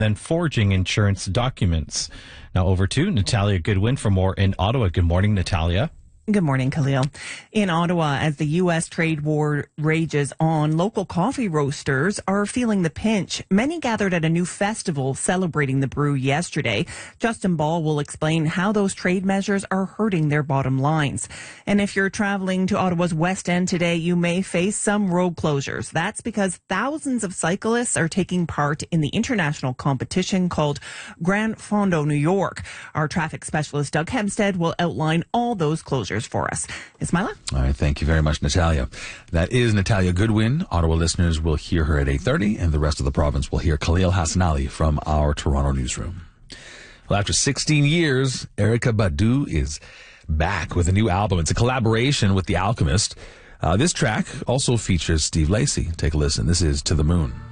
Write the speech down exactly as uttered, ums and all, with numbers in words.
than forging insurance documents. Now over to Natalia Goodwin for more in Ottawa. Good morning, Natalia. Good morning, Khalil. In Ottawa, as the U S trade war rages on, local coffee roasters are feeling the pinch. Many gathered at a new festival celebrating the brew yesterday. Justin Ball will explain how those trade measures are hurting their bottom lines. And if you're traveling to Ottawa's West End today, you may face some road closures. That's because thousands of cyclists are taking part in the international competition called Grand Fondo New York. Our traffic specialist, Doug Hempstead, will outline all those closures for us. Ismaila? All right, thank you very much, Natalia. That is Natalia Goodwin. Ottawa listeners will hear her at eight thirty, and the rest of the province will hear Khalil Hassanali from our Toronto newsroom. Well, after sixteen years, Erykah Badu is back with a new album. It's a collaboration with The Alchemist. Uh, this track also features Steve Lacy. Take a listen. This is To the Moon.